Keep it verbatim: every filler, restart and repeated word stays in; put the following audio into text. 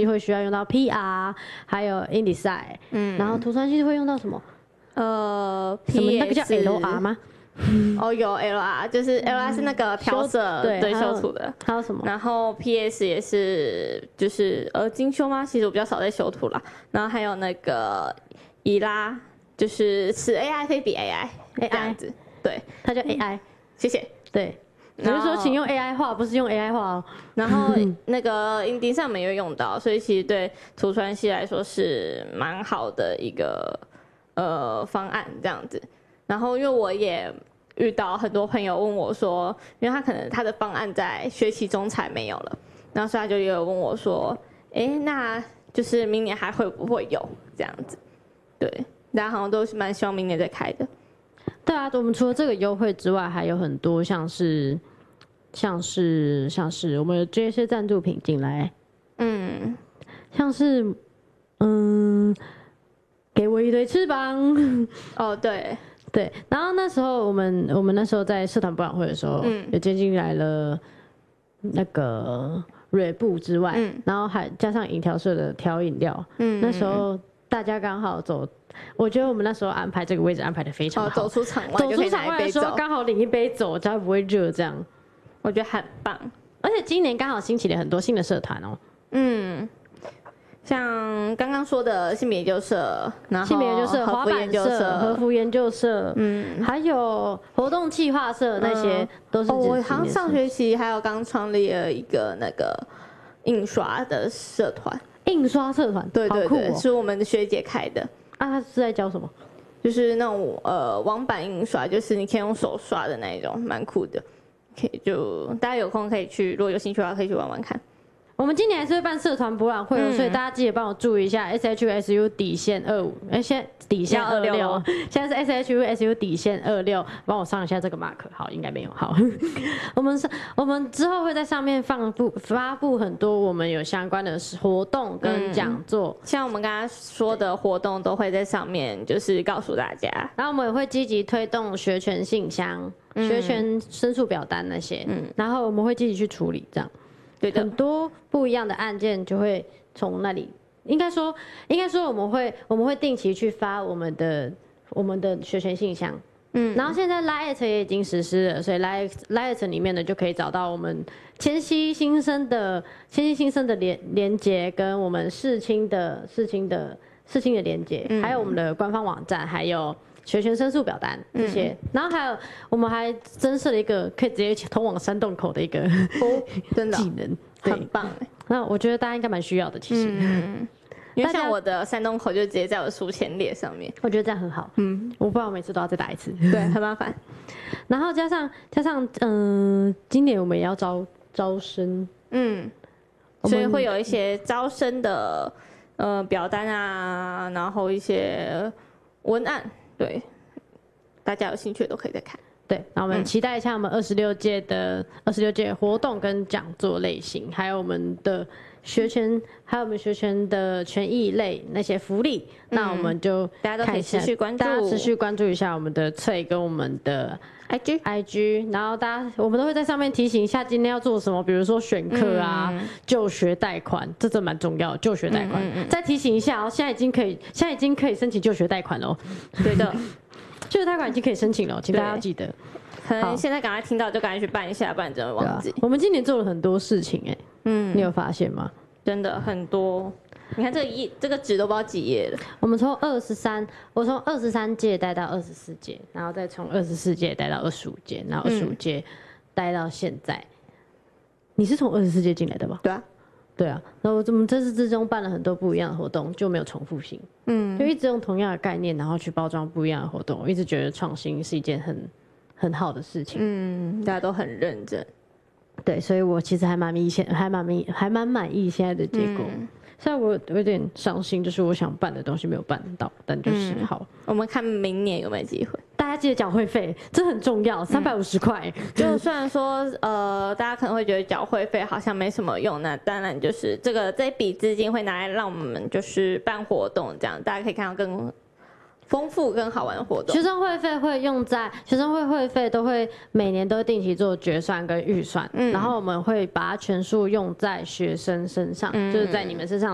系会需要用到 P R， 还有 InDesign， 嗯，然后图传系会用到什么？ 呃， 什么那个叫 L R 吗？ 哦，有 L R， 就是 L R 是那个调色对对修图的， 还有什么？ 然后 P S 也是就是呃精修吗？其实我比较少在修图啦。然后还有那个伊拉，就是此 A I 非彼 A I 这样子，对， 它叫 A I，、嗯、 谢谢。 对，我就说请用 A I 画，不是用 A I 画哦。 然后那个 InDesign 上面也会用到，所以其实对图传系来说是蛮好的一个呃方案这样子。然后因为我也遇到很多朋友问我说，因为他可能他的方案在学期中才没有了，然后所以他就有问我说，哎，那就是明年还会不会有这样子？对，大家好像都是蛮希望明年再开的。 对啊，我们除了这个优惠之外，还有很多像是像是像是我们有接一些赞助品进来，嗯，像是嗯，给我一对翅膀， 哦，对。 对，然后那时候我们我们那时候在社团博览会的时候，嗯，有接进来了那个蕊布之外，嗯，然后还加上饮调社的调饮料，嗯，那时候大家刚好走，我觉得我们那时候安排这个位置安排的非常好， 哦、走出场外走出场外的时候刚好领一杯走，才不会热，这样我觉得很棒。 而且今年刚好兴起了很多新的社团哦， 嗯。像刚刚说的性别研究社，然后性别研究社、滑板社、和服研究社，嗯，还有活动企划社那些、嗯、都是。哦， 我好像上学期还有刚创立了一个那个印刷的社团， 印刷社团， 对对对， 哦、 是我们的学姐开的。 啊，他是在教什么？ 就是那种呃网版印刷，就是你可以用手刷的那一种，蛮酷的。可以就大家有空可以去，如果有兴趣的话，可以去玩玩看。 我们今年还是会办社团博览会、嗯、所以大家记得帮我注意一下 S H U S U 底线二五，哎，现在底线二六，现在是 S H U S U 底线二六，帮我上一下这个 mark， 好，应该没有，好，我们是，我们之后会在上面放布发布很多我们有相关的活动跟讲座、嗯， 像我们刚刚说的活动都会在上面，就是告诉大家， 然后我们也会积极推动学权信箱、嗯、学权申诉表单那些，嗯，然后我们会积极去处理这样。对的，很多不一样的案件就会从那里，应该说，应该说我们会我们会定期去发我们的我们的学权信箱，嗯，然后现在 Lite 也已经实施了，所以 Lite Lite 里面呢就可以找到我们前期新生的前期新生的连连结，跟我们世青的世青的世青的连结，嗯，还有我们的官方网站，还有学权申诉表单这些，嗯、然后还有我们还增设了一个可以直接通往山洞口的一个哦，真的技能， 很棒哎。 那我觉得大家应该蛮需要的，其实。嗯， 因为像我的山洞口就直接在我的书签列上面， 我觉得这样很好。嗯，我不然我每次都要再打一次， 对，很麻烦。 然后加上加上，嗯、呃，今年我们也要招招生，嗯， 所以会有一些招生的呃表单啊，然后一些文案。对，大家有兴趣的都可以再看。 对，那我们期待一下我们二十六届的二十六届活动跟讲座类型，还有我们的学权，还有我们学权的权益类那些福利。嗯、那我们就大家都可以持续关注， 大家持续关注一下我们的翠跟我们的 I G I G， 然后大家我们都会在上面提醒一下今天要做什么，比如说选课啊、嗯、就学贷款，这真蛮重要的。就学贷款，嗯嗯嗯再提醒一下哦，现在已经可以，现在已经可以申请就学贷款了。 对的。 就学贷款已经可以申请了，请大家要记得。 可能现在赶快听到就赶快去办一下，不然真的忘记、 啊。我们今年做了很多事情哎、欸，嗯，你有发现吗？ 真的很多。你看这个页，这个纸都不知道几页了。 我们从二十三，我从二十三届待到二十四届，然后再从二十四届待到二十五届，然后二十五届待到现在。嗯、你是从二十四届进来的吧？ 对啊。 对啊，然后我们这次之中办了很多不一样的活动，就没有重复性，嗯，就一直用同样的概念，然后去包装不一样的活动。我一直觉得创新是一件很很好的事情， 嗯，大家都很认真， 对，所以我其实还蛮明显，还蛮明，还蛮满意现在的结果。嗯、虽然我有点伤心，就是我想办的东西没有办到，但就是好、嗯。 我们看明年有没有机会。 大家记得缴会费，这很重要，三百五十块。 就虽然说，呃，大家可能会觉得缴会费好像没什么用，那当然就是这个这笔资金会拿来让我们就是办活动，这样大家可以看到更丰富、更好玩的活动。 学生会费会用在学生会会费都会每年都定期做决算跟预算，嗯、然后我们会把它全数用在学生身上，嗯、就是在你们身上。